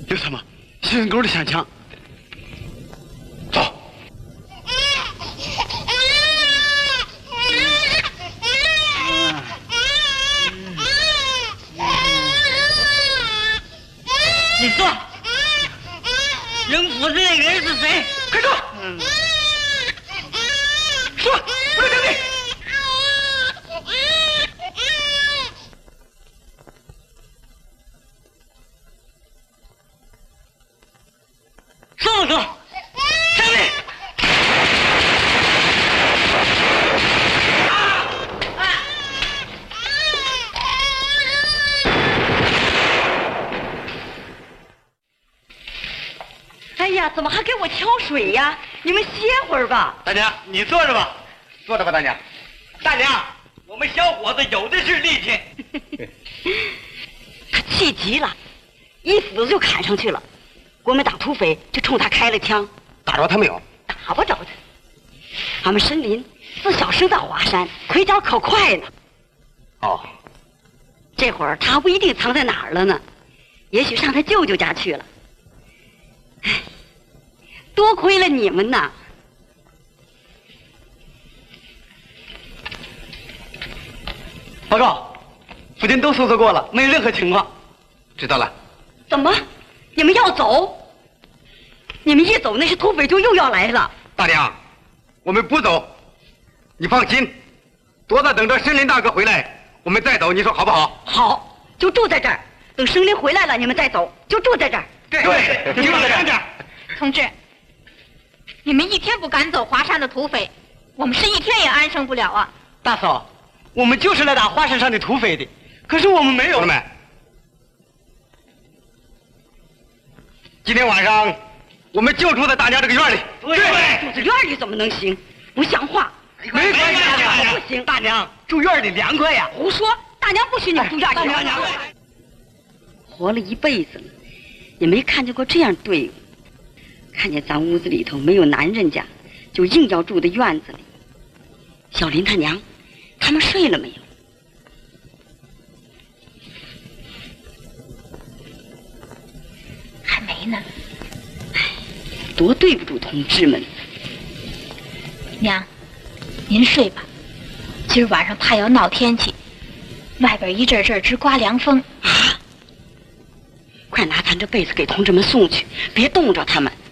有什么？西人沟的香肠。走。 你说，扔斧子那个人是谁？ 快说！说，不能等你。 说不说？上来！ 哎呀，怎么还给我挑水呀？你们歇会儿吧。 大娘，你坐着吧， 坐着吧，大娘。 大娘，我们小伙子有的是力气。 他气急了，一斧子就砍上去了。国民党土匪就冲他开了枪。 打着他没有？ 打不着他。俺们申林自小生在华山，腿脚可快呢。 哦， 这会儿他不一定藏在哪儿了呢，也许上他舅舅家去了。唉，多亏了你们呐！ 报告，附近都搜索过了，没有任何情况。 知道了。 怎么？你们要走？你们一走，那些土匪就又要来了。 大娘，我们不走，你放心，多在等着申林大哥回来，我们再走，你说好不好？ 好，就住在这儿，等生林回来了，你们再走，就住在这儿。 对， 就住在这儿。 同志，你们一天不赶走华山的土匪，我们是一天也安生不了啊！ 大嫂，我们就是来打华山上的土匪的，可是我们没有。 同志们，今天晚上我们就住在大娘这个院里。 对，住在院里怎么能行？不像话！ 没关系， 大娘不行。 大娘住院里凉快呀。 胡说！大娘不许你们住院里。 大娘， 活了一辈子了，也没看见过这样队伍。看见咱屋子里头没有男人家，就硬要住在院子里。小林他娘，他们睡了没有？ 还没呢。 多对不住同志们。 娘，您睡吧。今儿晚上怕要闹天气，外边一阵阵直刮凉风。 啊！快拿咱这被子给同志们送去，别冻着他们。